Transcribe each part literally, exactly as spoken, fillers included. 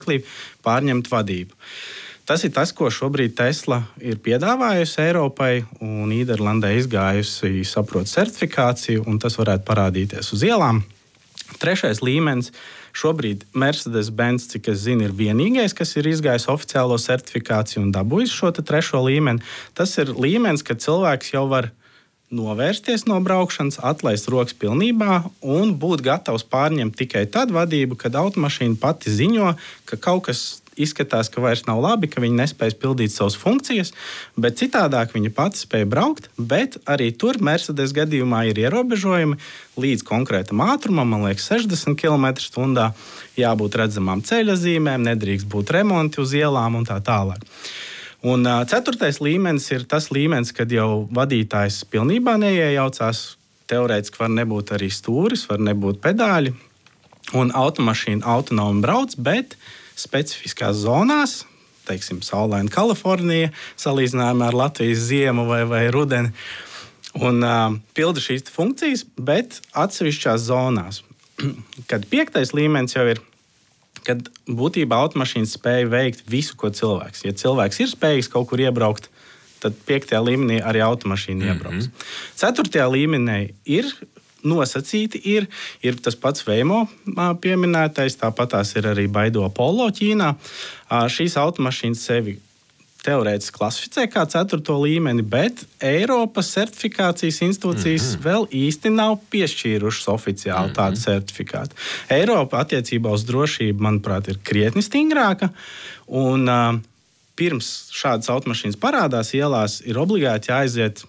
pārņemt vadību. Tas ir tas, ko šobrīd Tesla ir piedāvājusi Eiropai, un Nīderlandē izgājusi saprot certifikāciju, un tas varētu parādīties uz ielām. Trešais līmenis šobrīd Mercedes-Benz, cik es zinu, ir vienīgais, kas ir izgājis oficiālo certifikāciju un dabūjis šo trešo līmeni. Tas ir līmenis, kad cilvēks jau var novērsties no braukšanas, atlaist rokas pilnībā un būt gatavs pārņemt tikai tad vadību, kad automašīna pati ziņo, ka kaut kas izskatās, ka vairs nav labi, ka viņi nespēj pildīt savas funkcijas, bet citādāk viņi pati spēja braukt, bet arī tur Mercedes gadījumā ir ierobežojumi līdz konkrētam ātrumam, man liekas, sešdesmit kilometru stundā, jābūt redzamām ceļa zīmēm, nedrīkst būt remonti uz ielām un tā tālāk. Un uh, ceturtais līmenis ir tas līmenis, kad jau vadītājs pilnībā neiejaucās, teorētiski var nebūt arī stūris, var nebūt pedāļi, un automašīna autonomi brauc, bet specifiskās zonās, teiksim, saulaina Kalifornija, salīdzinājumā ar Latvijas ziemu vai, vai rudeni, un uh, pilda šīs funkcijas, bet atsevišķās zonās. Kad piektais līmenis jau ir, kad būtībā automašīna spēja veikt visu, ko cilvēks. Ja cilvēks ir spējīgs kaut kur iebraukt, tad piektajā līmenī arī automašīna mm-hmm. iebrauks. Ceturtajā līmenī ir nosacīti ir, ir tas pats Waymo pieminētais, tāpat tās ir arī Baidu Apollo Ķīnā. Šīs automašīnas sevi teorētiski klasificē kā ceturto līmeni, bet Eiropas certifikācijas institūcijas mm-hmm. vēl īsti nav piešķīrušas oficiāli mm-hmm. tādu certifikātu. Eiropa attiecībā uz drošību, manuprāt, ir krietni stingrāka, un uh, pirms šādas automašīnas parādās ielās, ir obligāti jāaiziet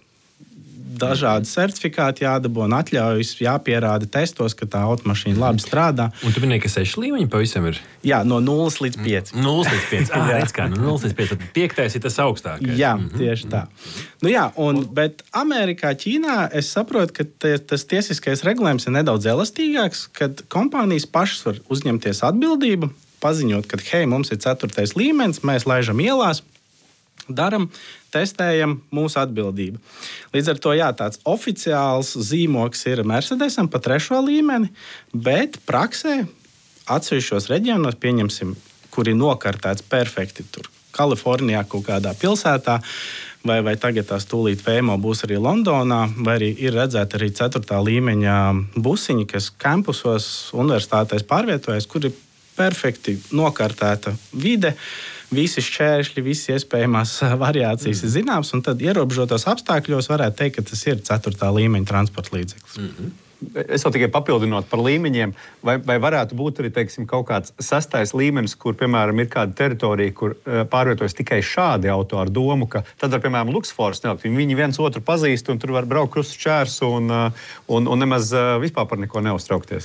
dažādi certifikāti jādabū un atļaujas jāpierāda testos, ka tā automašīna labi strādā. Un tu minēji, ka seši līmeņi pavisam ir? Jā, no nulles līdz pieci. nulles līdz pieci. Ah, redz kā, no nulles līdz pieci. Tad piektais ir tas augstākais. Jā, tieši tā. Nu jā, un, bet Amerikā, Ķīnā es saprotu, ka te, tas tiesiskais regulējums ir nedaudz elastīgāks, kad kompānijas pašas var uzņemties atbildību, paziņot, ka hei, mums ir ceturtais līmenis, mēs laižam ielās, daram, testējam mūsu atbildību. Līdz ar to jā, tāds oficiāls zīmoks ir Mercedesam pa trešo līmeni, bet praksē atsevišķos reģionos, pieņemsim, kur ir nokartēts perfekti tur Kalifornijā kaut kādā pilsētā, vai, vai tagad tās tūlīt Waymo būs arī Londonā, vai arī ir redzēta arī ceturtā līmeņa busiņi, kas kampusos universitātēs pārvietojas, kur ir perfekti nokartēta vide, visi šķēršļi, visas iespējamās variācijas mm. ir zināmas, un tad ierobežotos apstākļos varētu teikt, ka tas ir ceturtā līmeņa transporta līdzeklis. Mm-hmm. Es jau tikai papildinot par līmeņiem, vai, vai varētu būt arī, teiksim, kaut kāds sastais līmenis, kur, piemēram, ir kāda teritorija, kur pārvietojas tikai šādi auto ar domu, ka tad var, piemēram, Luksfords nelikt. Viņi viens otru pazīst, un tur var braukt krustu šķērs un, un, un nemaz vispār par neko neuztraukties.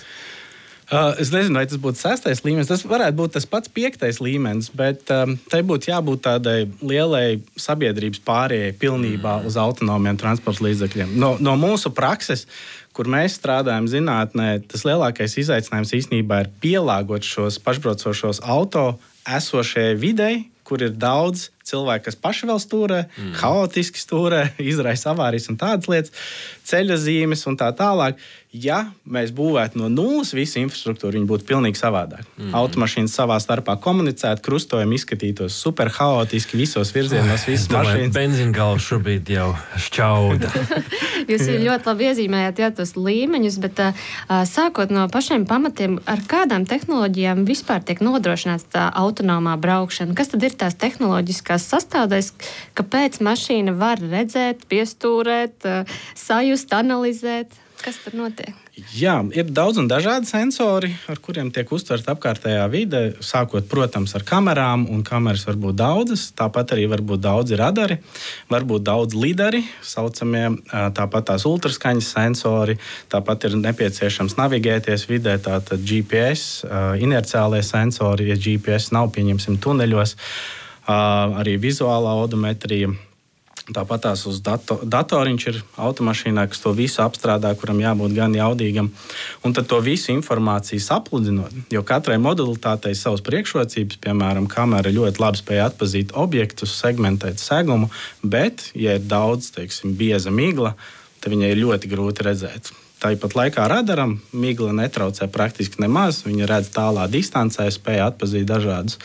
Uh, es nezinu, vai tas būtu sestais līmenis. Tas varētu būt tas pats piektais līmenis, bet um, tai būtu jābūt tādai lielai sabiedrības pārējai pilnībā mm. uz autonomiem transporta līdzekļiem. No, no mūsu prakses, kur mēs strādājam zinātnē, tas lielākais izaicinājums īstenībā ir pielāgot šos pašbraucošos auto esošajai videi, kur ir daudz cilvēki, kas paši vēl stūrē, mm. haotiski stūrē, izraisa avārijas un tādas lietas, ceļa zīmes un tā tālāk. Ja mēs būvētu no nulles visu infrastruktūru, viņi būtu pilnīgi savādāk. Mm. Automašīnas savā starpā komunicētu, krustojumi izskatītos super haotiski visos virzienos, visas mašīnas. Benzīngals šobrīd jau šķauda. Jūs ļoti labi iezīmējāt jā, tos līmeņus, bet uh, sākot no pašiem pamatiem, ar kādām tehnoloģijām vispār tiek nodrošināts tā autonomā braukšana? Kas tad ir tās tehnoloģiskās sastāvdaļas, kāpēc mašīna var redzēt, piestūrēt, uh, sajust, analizēt? Kas tur notiek? Jā, ir daudz un dažādi sensori, ar kuriem tiek uztverta apkārtējā vide, sākot, protams, ar kamerām, un kameras var būt daudzas, tāpat arī var būt daudzi radari, var būt daudz lidari, saucamie, tāpat tās ultraskaņas sensori, tāpat ir nepieciešams navigēties vidē, tātad G P S, inerciālie sensori, ja G P S nav, pieņemsim, tuneļos, arī vizuālā odometrija. Tāpat tās uz dato, datoriņš ir automašīnā, kas to visu apstrādā, kuram jābūt gan jaudīgam. Un tad to visu informāciju sapludinot, jo katrai modalitātei savas priekšrocības, piemēram, kamera ļoti labi spēja atpazīt objektus, segmentēt segumu, bet, ja ir daudz, teiksim, bieza migla, tad viņai ir ļoti grūti redzēt. Tāpat laikā radaram migla netraucē praktiski nemaz. Viņa redz tālā distancē, spēja atpazīt dažādus